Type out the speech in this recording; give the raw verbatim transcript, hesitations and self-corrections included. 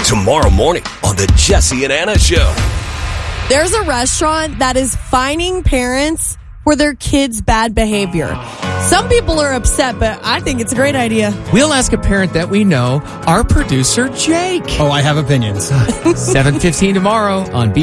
tomorrow morning on the Jesse and Anna Show. There's a restaurant that is fining parents for their kids' bad behavior. Some people are upset, but I think it's a great idea. We'll ask a parent that we know, our producer, Jake. Oh, I have opinions. seven fifteen tomorrow on B.